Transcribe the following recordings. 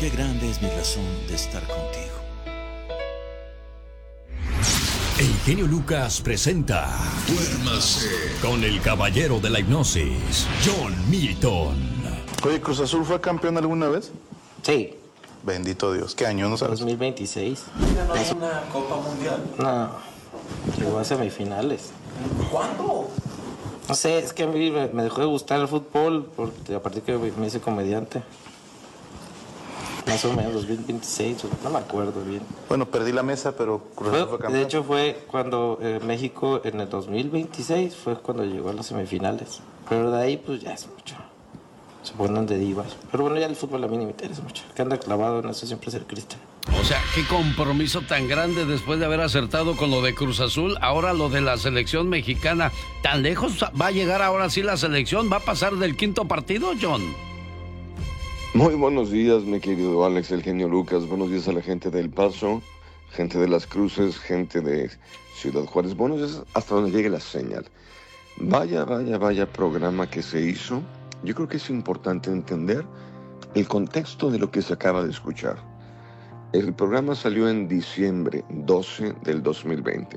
qué grande es mi razón de estar contigo. El genio Lucas presenta Duérmase con el caballero de la hipnosis, John Milton. Oye, ¿Cruz Azul fue campeón alguna vez? Sí. Bendito Dios. ¿Qué año? ¿No sabes? 2026. ¿No hay una Copa Mundial? No, llegó a semifinales. ¿Cuándo? No sé, es que a mí me dejó de gustar el fútbol porque a partir que me hice comediante. Más o menos 2026, no me acuerdo bien. Bueno, perdí la mesa, pero Cruz Azul fue campeón. De hecho fue cuando México en el 2026 fue cuando llegó a las semifinales. Pero de ahí pues ya es mucho. Se ponen de divas. Pero bueno, ya el fútbol a mí ni me interesa mucho. El que anda clavado en eso siempre es el Cristian. O sea, qué compromiso tan grande después de haber acertado con lo de Cruz Azul, ahora lo de la selección mexicana. ¿Tan lejos va a llegar ahora sí la selección? ¿Va a pasar del quinto partido, John? Muy buenos días, mi querido Alex, el genio Lucas. Buenos días a la gente del Paso, gente de Las Cruces, gente de Ciudad Juárez. Buenos días hasta donde llegue la señal. Vaya programa que se hizo. Yo creo que es importante entender el contexto de lo que se acaba de escuchar. El programa salió en diciembre 12 del 2020.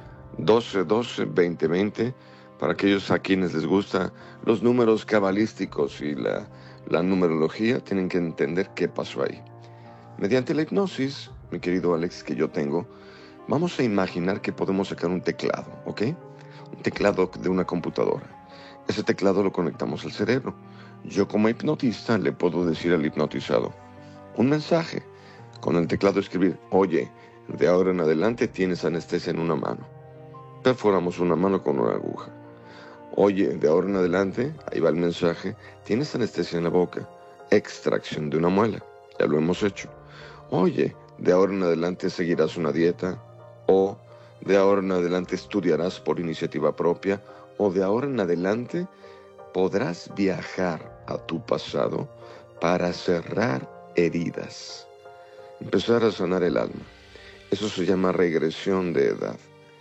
12-12-2020, para aquellos a quienes les gusta los números cabalísticos y la numerología, tienen que entender qué pasó ahí. Mediante la hipnosis, mi querido Alex, que yo tengo, vamos a imaginar que podemos sacar un teclado, ¿ok? Un teclado de una computadora. Ese teclado lo conectamos al cerebro. Yo como hipnotista le puedo decir al hipnotizado un mensaje. Con el teclado escribir: oye, de ahora en adelante tienes anestesia en una mano. Perforamos una mano con una aguja. Oye, de ahora en adelante, ahí va el mensaje, tienes anestesia en la boca. Extracción de una muela. Ya lo hemos hecho. Oye, de ahora en adelante seguirás una dieta. O de ahora en adelante estudiarás por iniciativa propia. O de ahora en adelante podrás viajar a tu pasado para cerrar heridas. Empezar a sanar el alma. Eso se llama regresión de edad.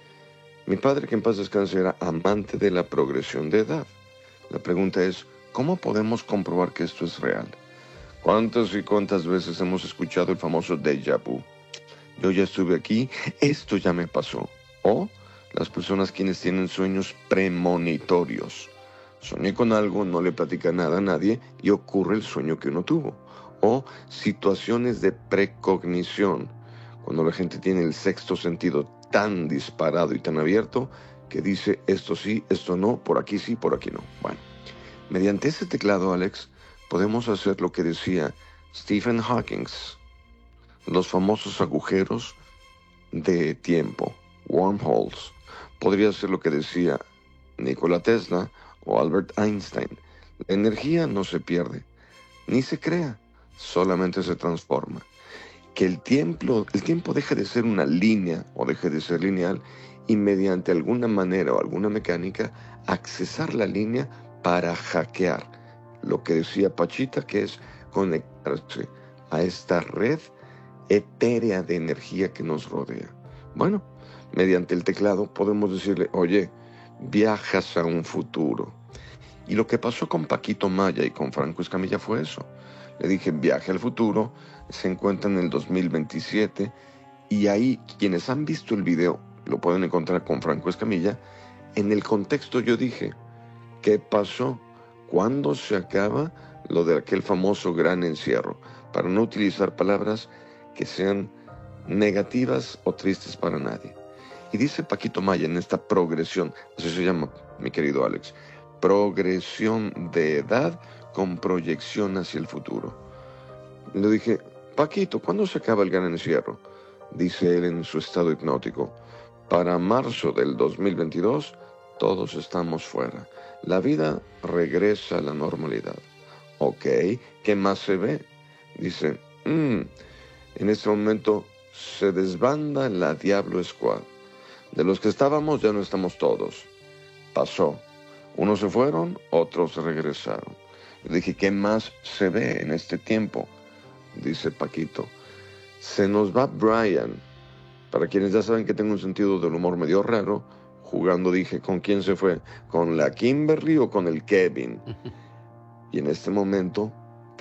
Mi padre, que en paz descanse, era amante de la progresión de edad. La pregunta es, ¿cómo podemos comprobar que esto es real? ¿Cuántas y cuántas veces hemos escuchado el famoso déjà vu? Yo ya estuve aquí, esto ya me pasó. O las personas quienes tienen sueños premonitorios. Soñé con algo, no le platica nada a nadie y ocurre el sueño que uno tuvo. O situaciones de precognición, cuando la gente tiene el sexto sentido tan disparado y tan abierto que dice esto sí, esto no, por aquí sí, por aquí no. Bueno, mediante ese teclado, Alex, podemos hacer lo que decía Stephen Hawking, los famosos agujeros de tiempo, wormholes. Podría ser lo que decía Nikola Tesla o Albert Einstein. La energía no se pierde, ni se crea, solamente se transforma. Que el tiempo deje de ser una línea o deje de ser lineal y mediante alguna manera o alguna mecánica accesar la línea para hackear lo que decía Pachita, que es conectarse a esta red etérea de energía que nos rodea. Bueno, mediante el teclado podemos decirle, oye, viajas a un futuro. Y lo que pasó con Paquito Maya y con Franco Escamilla fue eso. Le dije, viaje al futuro, se encuentra en el 2027, y ahí quienes han visto el video lo pueden encontrar con Franco Escamilla. En el contexto yo dije, ¿qué pasó? ¿Cuándo se acaba lo de aquel famoso gran encierro? Para no utilizar palabras que sean negativas o tristes para nadie. Y dice Paquito Maya en esta progresión, así se llama, mi querido Alex, progresión de edad con proyección hacia el futuro. Le dije, Paquito, ¿cuándo se acaba el gran encierro? Dice él en su estado hipnótico, para marzo del 2022 todos estamos fuera. La vida regresa a la normalidad. Ok, ¿qué más se ve? Dice, en este momento se desbanda la Diablo Squad. De los que estábamos ya no estamos todos. Pasó. Unos se fueron, otros regresaron. Le dije, ¿qué más se ve en este tiempo? Dice Paquito, se nos va Brian. Para quienes ya saben que tengo un sentido del humor medio raro, jugando dije, ¿con quién se fue? ¿Con la Kimberly o con el Kevin? Y en este momento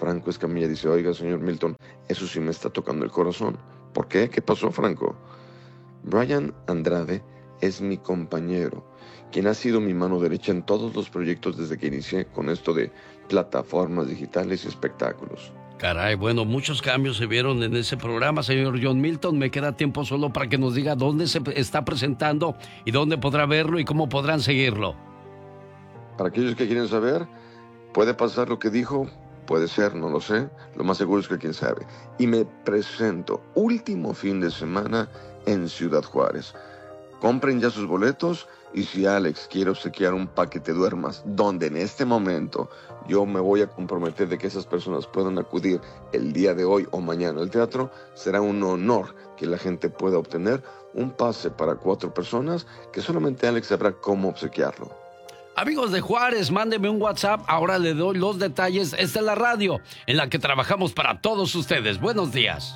Franco Escamilla dice, oiga, señor Milton, eso sí me está tocando el corazón. ¿Por qué? ¿Qué pasó, Franco? Brian Andrade es mi compañero, quien ha sido mi mano derecha en todos los proyectos desde que inicié con esto de plataformas digitales y espectáculos. Caray, bueno, muchos cambios se vieron en ese programa, señor John Milton. Me queda tiempo solo para que nos diga dónde se está presentando y dónde podrá verlo y cómo podrán seguirlo. Para aquellos que quieren saber, puede pasar lo que dijo, puede ser, no lo sé, lo más seguro es que quién sabe. Y me presento último fin de semana en Ciudad Juárez. Compren ya sus boletos y si Alex quiere obsequiar un paquete duermas, donde en este momento yo me voy a comprometer de que esas personas puedan acudir el día de hoy o mañana al teatro, será un honor que la gente pueda obtener un pase para 4 personas que solamente Alex sabrá cómo obsequiarlo. Amigos de Juárez, mándeme un WhatsApp, ahora le doy los detalles. Esta es la radio en la que trabajamos para todos ustedes. Buenos días.